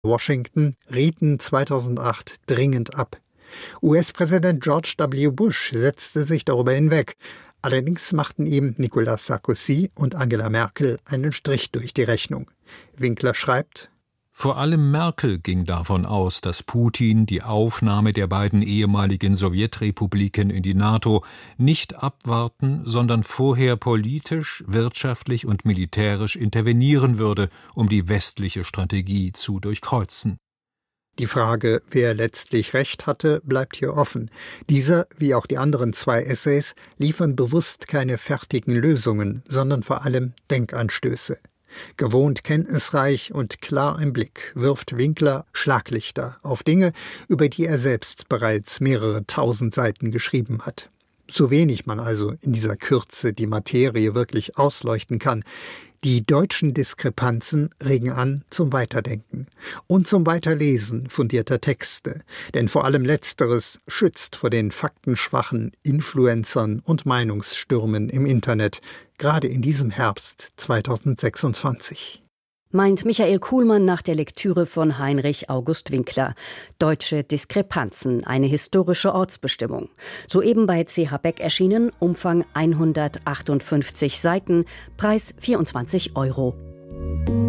Washington rieten 2008 dringend ab. US-Präsident George W. Bush setzte sich darüber hinweg. Allerdings machten ihm Nicolas Sarkozy und Angela Merkel einen Strich durch die Rechnung. Winkler schreibt: Vor allem Merkel ging davon aus, dass Putin die Aufnahme der beiden ehemaligen Sowjetrepubliken in die NATO nicht abwarten, sondern vorher politisch, wirtschaftlich und militärisch intervenieren würde, um die westliche Strategie zu durchkreuzen. Die Frage, wer letztlich recht hatte, bleibt hier offen. Dieser, wie auch die anderen 2 Essays, liefern bewusst keine fertigen Lösungen, sondern vor allem Denkanstöße. Gewohnt kenntnisreich und klar im Blick wirft Winkler Schlaglichter auf Dinge, über die er selbst bereits mehrere 1000 Seiten geschrieben hat. So wenig man also in dieser Kürze die Materie wirklich ausleuchten kann. Die deutschen Diskrepanzen regen an zum Weiterdenken und zum Weiterlesen fundierter Texte, denn vor allem Letzteres schützt vor den faktenschwachen Influencern und Meinungsstürmen im Internet, gerade in diesem Herbst 2026. Meint Michael Kuhlmann nach der Lektüre von Heinrich August Winkler. Deutsche Diskrepanzen, eine historische Ortsbestimmung. Soeben bei CH Beck erschienen, Umfang 158 Seiten, Preis 24 €.